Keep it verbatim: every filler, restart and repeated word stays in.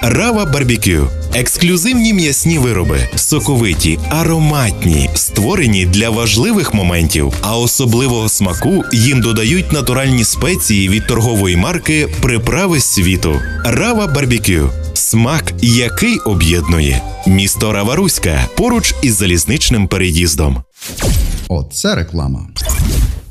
Рава Барбекю – ексклюзивні м'ясні вироби, соковиті, ароматні, створені для важливих моментів, а особливого смаку їм додають натуральні спеції від торгової марки «Приправи світу». Рава Барбекю – смак, який об'єднує. Місто Рава-Руська, поруч із залізничним переїздом. Оце реклама.